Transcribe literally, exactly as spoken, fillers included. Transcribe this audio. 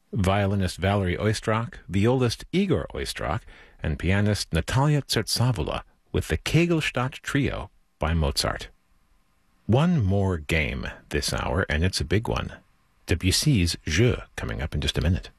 violinist Valery Oistrakh, violist Igor Oistrakh, and pianist Natalia Tsertsavula with the Kegelstadt Trio by Mozart. One more game this hour, and it's a big one. Debussy's Jeu, coming up in just a minute.